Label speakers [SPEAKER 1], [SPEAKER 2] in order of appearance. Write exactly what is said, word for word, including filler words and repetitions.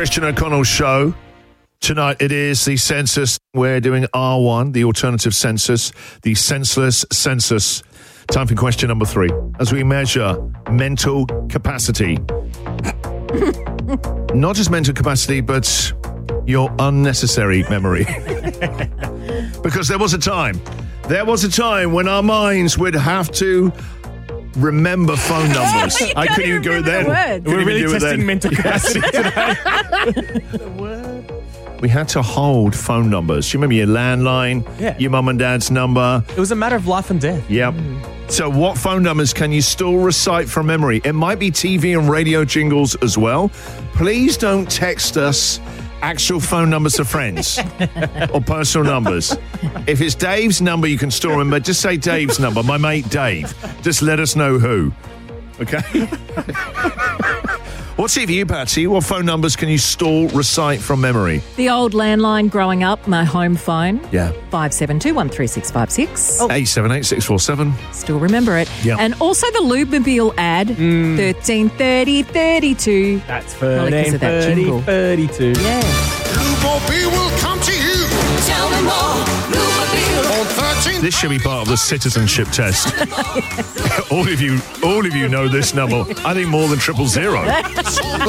[SPEAKER 1] Christian O'Connell show. Tonight it is the census. We're doing R one, the alternative census, the senseless census. Time for question number three. As we measure mental capacity. Not just mental capacity, but your unnecessary memory. Because there was a time, there was a time when our minds would have to remember phone numbers. I couldn't even go there.
[SPEAKER 2] We're really testing mental capacity today.
[SPEAKER 1] We had to hold phone numbers. Do you remember your landline,
[SPEAKER 2] Yeah.
[SPEAKER 1] your mum and dad's number?
[SPEAKER 2] It was a matter of life and death.
[SPEAKER 1] Yep. So what phone numbers can you still recite from memory? It might be T V and radio jingles as well. Please don't text us actual phone numbers of friends or personal numbers. If it's Dave's number, you can still remember. Just say Dave's number, my mate Dave. Just let us know who. Okay? What's it for you, Patsy? What phone numbers can you still recite from memory?
[SPEAKER 3] The old landline growing up, my home phone.
[SPEAKER 1] Yeah.
[SPEAKER 3] five seven two, one three six five six.
[SPEAKER 1] Oh. eight seven eight, six four seven.
[SPEAKER 3] Still remember it.
[SPEAKER 1] Yeah.
[SPEAKER 3] And also the Lubemobile ad,
[SPEAKER 2] Mm.
[SPEAKER 3] thirteen thirty thirty-two.
[SPEAKER 2] That's
[SPEAKER 3] Probably 'cause
[SPEAKER 2] thirteen
[SPEAKER 3] of that
[SPEAKER 2] thirty
[SPEAKER 3] jingle.
[SPEAKER 2] thirty-two.
[SPEAKER 3] Yeah.
[SPEAKER 4] Lubomobile will come to you. Tell me more. Lubomobile on thirteen.
[SPEAKER 1] This should be part of the citizenship test. all of you, all of you know this number. I think more than triple zero.